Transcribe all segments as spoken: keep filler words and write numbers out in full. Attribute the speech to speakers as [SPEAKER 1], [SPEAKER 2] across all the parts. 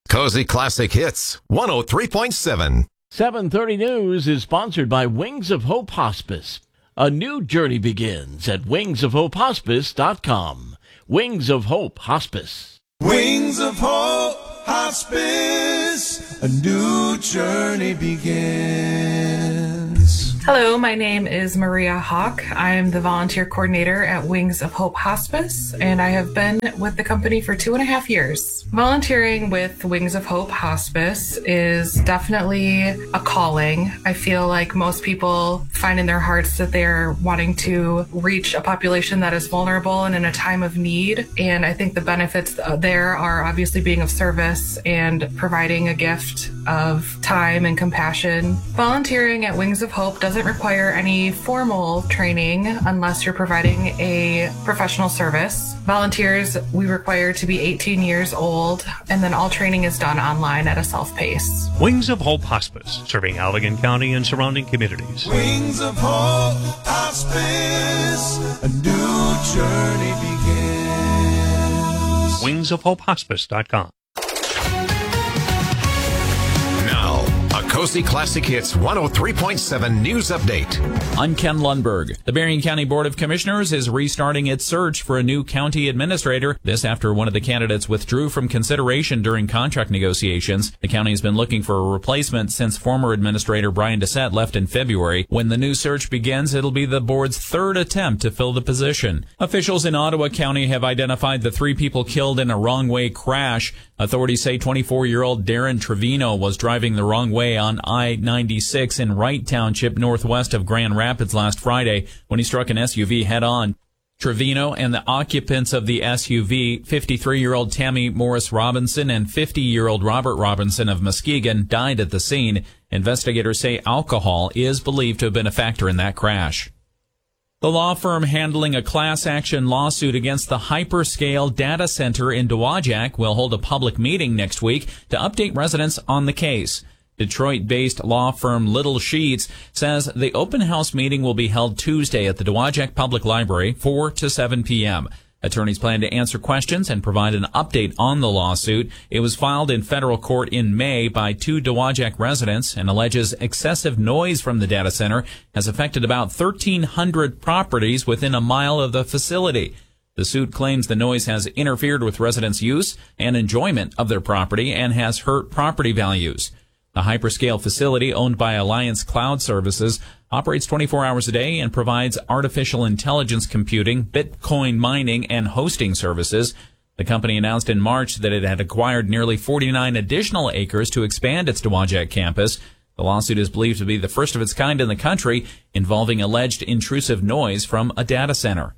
[SPEAKER 1] Cozy Classic Hits, one oh three point seven.
[SPEAKER 2] seven thirty News is sponsored by Wings of Hope Hospice. A new journey begins at wings of hope hospice dot com. Wings of Hope Hospice.
[SPEAKER 3] Wings of Hope Hospice, a new journey begins.
[SPEAKER 4] Hello, my name is Maria Hawk. I'm the volunteer coordinator at Wings of Hope Hospice, and I have been with the company for two and a half years. Volunteering with Wings of Hope Hospice is definitely a calling. I feel like most people find in their hearts that they're wanting to reach a population that is vulnerable and in a time of need, and I think the benefits there are obviously being of service and providing a gift of time and compassion. Volunteering at Wings of Hope doesn't require any formal training unless you're providing a professional service. Volunteers, we require to be eighteen years old, and then all training is done online at a self-pace.
[SPEAKER 5] Wings of Hope Hospice, serving Allegan County and surrounding communities.
[SPEAKER 3] Wings of Hope Hospice, a new journey begins.
[SPEAKER 5] wings of hope hospice dot com.
[SPEAKER 1] A Cozy Classic Hits one oh three point seven news update.
[SPEAKER 6] I'm Ken Lundberg. The Berrien County Board of Commissioners is restarting its search for a new county administrator. This after one of the candidates withdrew from consideration during contract negotiations. The county has been looking for a replacement since former administrator Brian Dissette left in February. When the new search begins, it'll be the board's third attempt to fill the position. Officials in Ottawa County have identified the three people killed in a wrong-way crash. Authorities say twenty-four-year-old Darren Trevino was driving the wrong way on I ninety-six in Wright Township, northwest of Grand Rapids last Friday when he struck an S U V head-on. Trevino and the occupants of the S U V, fifty-three-year-old Tammy Morris Robinson and fifty-year-old Robert Robinson of Muskegon, died at the scene. Investigators say alcohol is believed to have been a factor in that crash. The law firm handling a class action lawsuit against the hyperscale data center in Dowagiac will hold a public meeting next week to update residents on the case. Detroit-based law firm Little Sheets says the open house meeting will be held Tuesday at the Dowagiac Public Library, four to seven p.m. Attorneys plan to answer questions and provide an update on the lawsuit. It was filed in federal court in May by two Dowagiac residents and alleges excessive noise from the data center has affected about thirteen hundred properties within a mile of the facility. The suit claims the noise has interfered with residents' use and enjoyment of their property and has hurt property values. The hyperscale facility, owned by Alliance Cloud Services, operates twenty-four hours a day and provides artificial intelligence computing, Bitcoin mining, and hosting services. The company announced in March that it had acquired nearly forty-nine additional acres to expand its Dowagiac campus. The lawsuit is believed to be the first of its kind in the country, involving alleged intrusive noise from a data center.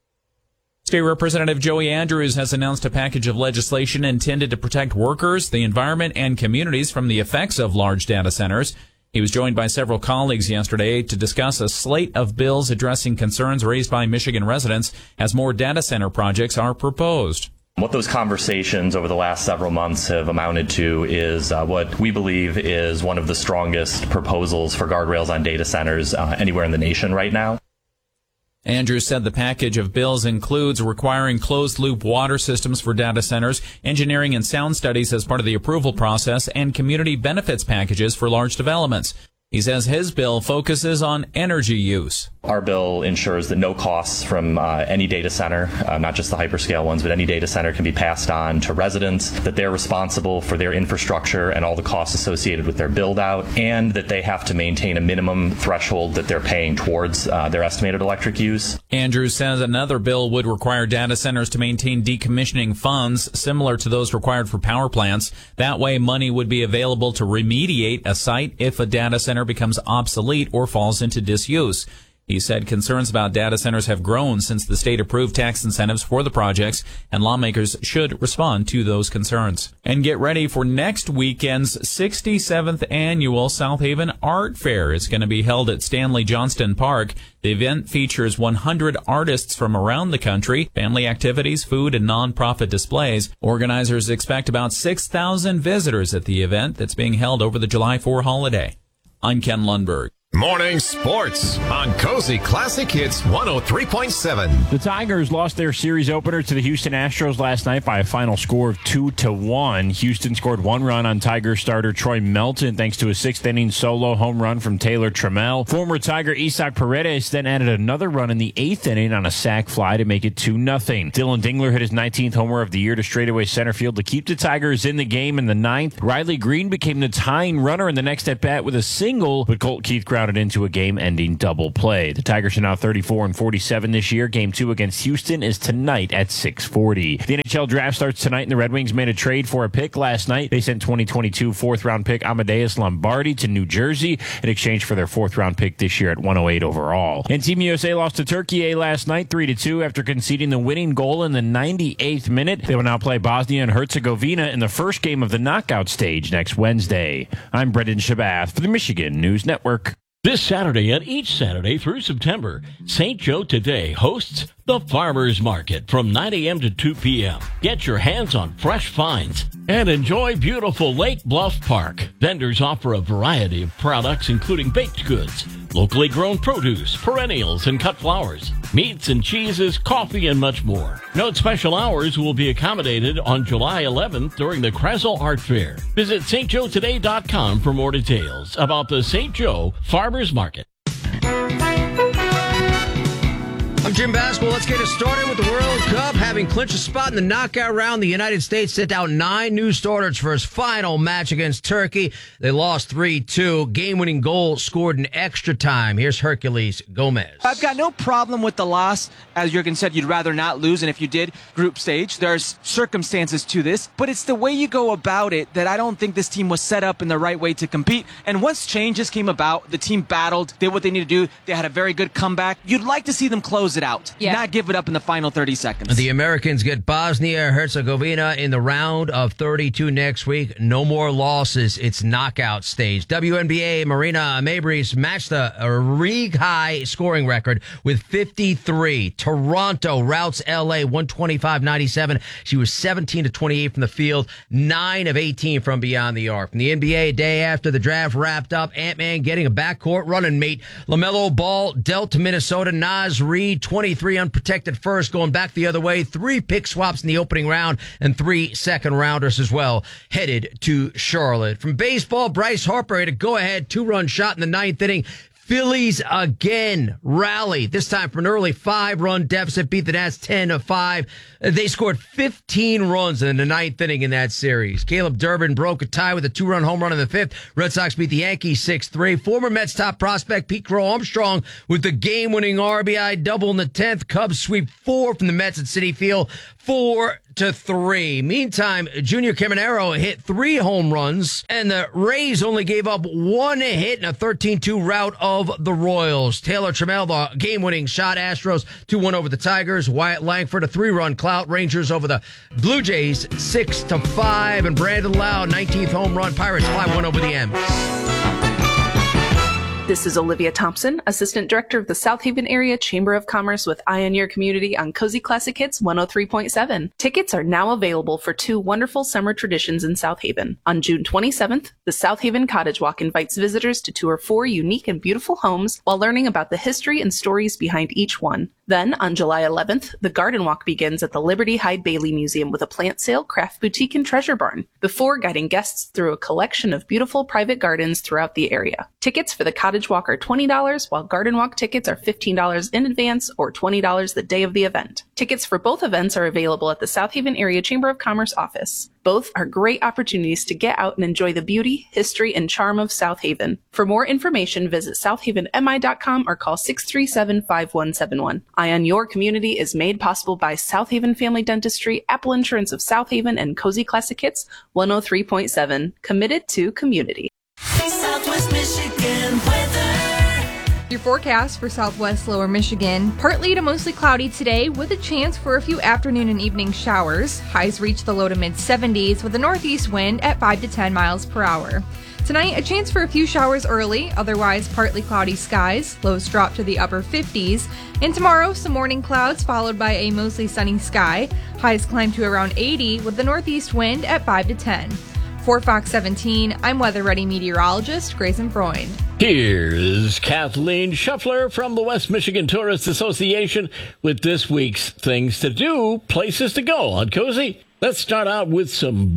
[SPEAKER 6] State Representative Joey Andrews has announced a package of legislation intended to protect workers, the environment, and communities from the effects of large data centers. He was joined by several colleagues yesterday to discuss a slate of bills addressing concerns raised by Michigan residents as more data center projects are proposed.
[SPEAKER 7] What those conversations over the last several months have amounted to is uh, what we believe is one of the strongest proposals for guardrails on data centers uh, anywhere in the nation right now.
[SPEAKER 6] Andrews said the package of bills includes requiring closed-loop water systems for data centers, engineering and sound studies as part of the approval process, and community benefits packages for large developments. He says his bill focuses on energy use.
[SPEAKER 7] Our bill ensures that no costs from uh, any data center, uh, not just the hyperscale ones, but any data center can be passed on to residents, that they're responsible for their infrastructure and all the costs associated with their build-out, and that they have to maintain a minimum threshold that they're paying towards uh, their estimated electric use.
[SPEAKER 6] Andrews says another bill would require data centers to maintain decommissioning funds similar to those required for power plants. That way, money would be available to remediate a site if a data center becomes obsolete or falls into disuse. He said concerns about data centers have grown since the state approved tax incentives for the projects, and lawmakers should respond to those concerns. And get ready for next weekend's sixty-seventh annual South Haven Art Fair. It's going to be held at Stanley Johnston Park. The event features one hundred artists from around the country, family activities, food, and nonprofit displays. Organizers expect about six thousand visitors at the event that's being held over the July fourth holiday. I'm Ken Lundberg.
[SPEAKER 1] Morning Sports on Cozy Classic Hits one oh three point seven.
[SPEAKER 8] The Tigers lost their series opener to the Houston Astros last night by a final score of two to one. Houston scored one run on Tiger starter Troy Melton thanks to a sixth inning solo home run from Taylor Trammell. Former Tiger Isaac Paredes then added another run in the eighth inning on a sac fly to make it two nothing. Dylan Dingler hit his nineteenth homer of the year to straightaway center field to keep the Tigers in the game in the ninth. Riley Green became the tying runner in the next at bat with a single, but Colt Keith grounded into a game-ending double play. The Tigers are now thirty-four and forty-seven this year. Game two against Houston is tonight at six forty. The N H L draft starts tonight, and the Red Wings made a trade for a pick last night. They sent twenty twenty-two fourth-round pick Amadeus Lombardi to New Jersey in exchange for their fourth-round pick this year at one oh eight overall. And Team U S A lost to Turkey A last night three to two after conceding the winning goal in the ninety-eighth minute. They will now play Bosnia and Herzegovina in the first game of the knockout stage next Wednesday. I'm Brendan Shabath for the Michigan News Network.
[SPEAKER 2] This Saturday and each Saturday through September, Saint Joe Today hosts the Farmers Market from nine a.m. to two p.m. Get your hands on fresh finds and enjoy beautiful Lake Bluff Park. Vendors offer a variety of products including baked goods, locally grown produce, perennials, and cut flowers, meats and cheeses, coffee, and much more. Note special hours will be accommodated on July eleventh during the Krasel Art Fair. Visit st joe today dot com for more details about the Saint Joe Farmers Market.
[SPEAKER 9] I'm Jim Basketball. Let's get it started with the World Cup. Having clinched a spot in the knockout round, the United States sent out nine new starters for its final match against Turkey. They lost three two. Game-winning goal scored in extra time. Here's Hercules Gomez.
[SPEAKER 10] I've got no problem with the loss. As Jurgen said, you'd rather not lose, and if you did, group stage. There's circumstances to this, but it's the way you go about it that I don't think this team was set up in the right way to compete. And once changes came about, the team battled, did what they needed to do. They had a very good comeback. You'd like to see them close it out, yeah. Not give it up in the final thirty seconds.
[SPEAKER 9] The Americans get Bosnia Herzegovina in the round of thirty-two next week. No more losses. It's knockout stage. W N B A Marina Mabrys matched the league high scoring record with fifty-three. Toronto routs L A one twenty-five ninety-seven. She was seventeen to twenty-eight from the field, nine of eighteen from beyond the arc. From the N B A, a day after the draft wrapped up, Ant-Man getting a backcourt running mate. LaMelo Ball dealt to Minnesota. Naz Reid, twenty-three unprotected first, going back the other way. Three pick swaps in the opening round and three second rounders as well, headed to Charlotte. From baseball, Bryce Harper had a go-ahead two-run shot in the ninth inning. Phillies again rally, this time for an early five-run deficit, beat the Nats ten to five. They scored fifteen runs in the ninth inning in that series. Caleb Durbin broke a tie with a two-run home run in the fifth. Red Sox beat the Yankees six three. Former Mets top prospect Pete Crow Armstrong with the game-winning R B I double in the tenth. Cubs sweep four from the Mets at Citi Field, four to three. Meantime, Junior Caminero hit three home runs, and the Rays only gave up one hit in a thirteen two rout of the Royals. Taylor Trammell, the game-winning shot. Astros two one over the Tigers. Wyatt Langford, a three-run clout. Rangers over the Blue Jays six to five. And Brandon Lau, nineteenth home run. Pirates five one over the M's.
[SPEAKER 11] This is Olivia Thompson, Assistant Director of the South Haven Area Chamber of Commerce with Eye on Your Community on Cozy Classic Hits one oh three point seven. Tickets are now available for two wonderful summer traditions in South Haven. On June twenty-seventh, the South Haven Cottage Walk invites visitors to tour four unique and beautiful homes while learning about the history and stories behind each one. Then, on July eleventh, the Garden Walk begins at the Liberty Hyde Bailey Museum with a plant sale, craft boutique, and treasure barn, before guiding guests through a collection of beautiful private gardens throughout the area. Tickets for the Cottage Walk are twenty dollars, while Garden Walk tickets are fifteen dollars in advance or twenty dollars the day of the event. Tickets for both events are available at the South Haven Area Chamber of Commerce office. Both are great opportunities to get out and enjoy the beauty, history, and charm of South Haven. For more information, visit south haven m i dot com or call six three seven, five one seven one. Eye on Your Community is made possible by South Haven Family Dentistry, Apple Insurance of South Haven, and Cozy Classic Hits one oh three point seven. Committed to community.
[SPEAKER 12] Southwest Michigan weather. Your forecast for Southwest Lower Michigan. Partly to mostly cloudy today with a chance for a few afternoon and evening showers. Highs reach the low to mid seventies with a northeast wind at five to ten miles per hour. Tonight, a chance for a few showers early, otherwise partly cloudy skies. Lows drop to the upper fifties. And tomorrow, some morning clouds followed by a mostly sunny sky. Highs climb to around eighty with the northeast wind at five to ten. For Fox seventeen, I'm Weather Ready meteorologist Grayson Freund.
[SPEAKER 2] Here's Kathleen Shuffler from the West Michigan Tourist Association with this week's Things to Do, Places to Go on Cozy. Let's start out with some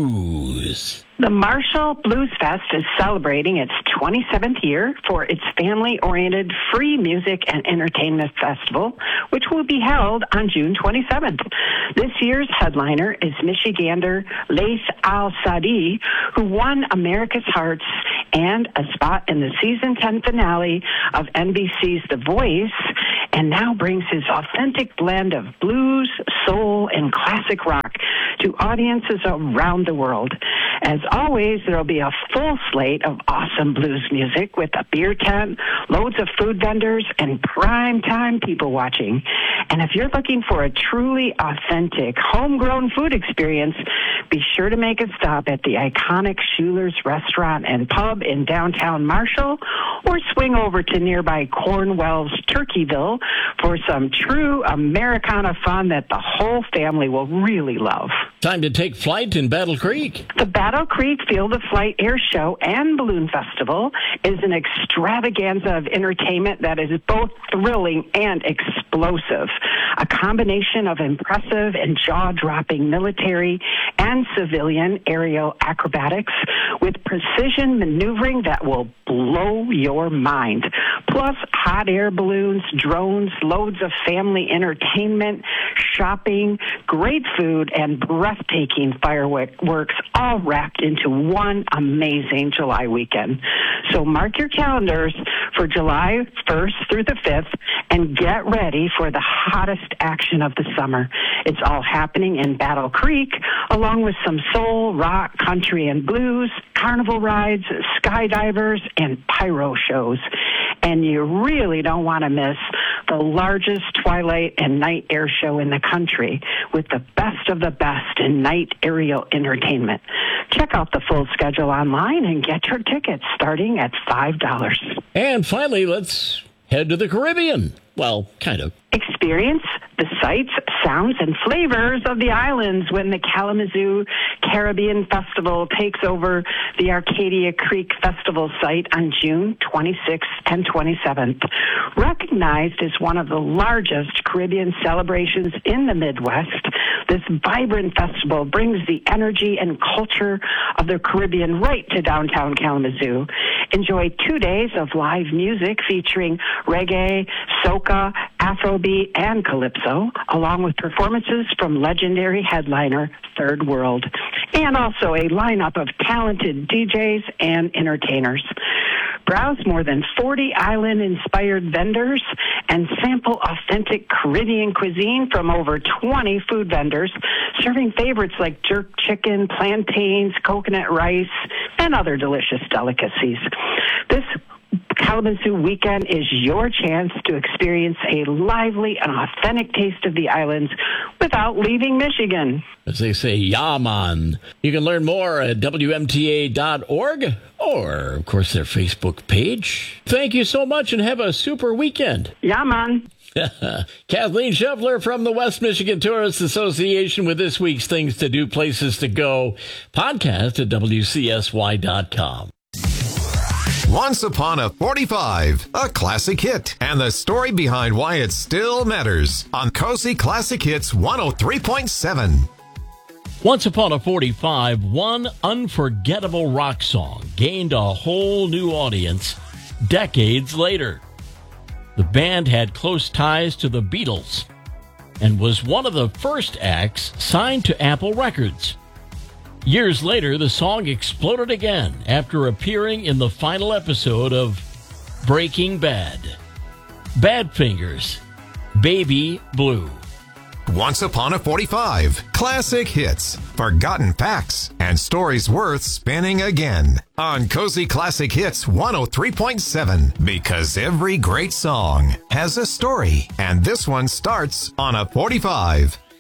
[SPEAKER 2] blues.
[SPEAKER 13] The Marshall Blues Fest is celebrating its twenty-seventh year for its family-oriented free music and entertainment festival, which will be held on June twenty-seventh. This year's headliner is Michigander Laith Al-Sadi, who won America's Hearts and a spot in the season ten finale of N B C's The Voice, and now brings his authentic blend of blues, soul, and classic rock to audiences around the world. As always, there'll be a full slate of awesome blues music with a beer tent, loads of food vendors, and prime-time people watching. And if you're looking for a truly authentic, homegrown food experience, be sure to make a stop at the iconic Schuler's Restaurant and Pub in downtown Marshall, or swing over to nearby Cornwell's Turkeyville for some true Americana fun that the whole family will really love.
[SPEAKER 2] Time to take flight in Battle Creek.
[SPEAKER 13] The Battle Creek Field of Flight Air Show and Balloon Festival is an extravaganza of entertainment that is both thrilling and explosive. A combination of impressive and jaw-dropping military and civilian aerial acrobatics with precision maneuvering that will blow your mind. Plus hot air balloons, drones, loads of family entertainment, shopping, great food, and breathtaking fireworks all wrapped into one amazing July weekend. So mark your calendars for July first through the fifth and get ready for the hottest action of the summer. It's all happening in Battle Creek, along with some soul, rock, country, and blues, carnival rides, skydivers, and pyro shows. And you really don't want to miss the largest twilight and night air show in the country with the best of the best in night aerial entertainment. Check out the full schedule online and get your tickets starting at five dollars.
[SPEAKER 2] And finally, let's head to the Caribbean. Well, kind of.
[SPEAKER 13] Experience the sights, sounds, and flavors of the islands when the Kalamazoo Caribbean Festival takes over the Arcadia Creek Festival site on June twenty-sixth and twenty-seventh. Recognized as one of the largest Caribbean celebrations in the Midwest, this vibrant festival brings the energy and culture of the Caribbean right to downtown Kalamazoo. Enjoy two days of live music featuring reggae, soca, Afrobeat, and calypso, along with performances from legendary headliner Third World, and also a lineup of talented D Js and entertainers. Browse more than forty island-inspired vendors and sample authentic Caribbean cuisine from over twenty food vendors, serving favorites like jerk chicken, plantains, coconut rice, and other delicious delicacies. This Kalamazoo weekend is your chance to experience a lively and authentic taste of the islands without leaving Michigan.
[SPEAKER 2] As they say, yeah, man. You can learn more at W M T A dot org or, of course, their Facebook page. Thank you so much and have a super weekend.
[SPEAKER 13] Yeah, man.
[SPEAKER 2] Kathleen Shuffler from the West Michigan Tourist Association with this week's Things to Do, Places to Go podcast at W C S Y dot com.
[SPEAKER 1] Once Upon a forty-five, a classic hit, and the story behind why it still matters on Cozy Classic Hits one oh three point seven.
[SPEAKER 2] Once Upon a forty-five, one unforgettable rock song gained a whole new audience decades later. The band had close ties to the Beatles and was one of the first acts signed to Apple Records. Years later, the song exploded again after appearing in the final episode of Breaking Bad. Badfingers, Baby Blue.
[SPEAKER 1] Once Upon a forty-five, classic hits, forgotten facts, and stories worth spinning again on Cozy Classic Hits one oh three point seven. Because every great song has a story, and this one starts on a forty-five.